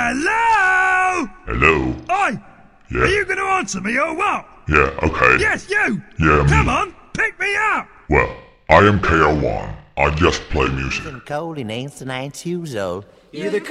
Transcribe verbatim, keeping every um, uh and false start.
Hello? Hello? Oi! Yeah. Are you going to answer me or what? Yeah, okay. Yes, you! Yeah, me. Come on, pick me up! Well, I am K O one. I just play music. Cold and ain't nine years old. You're the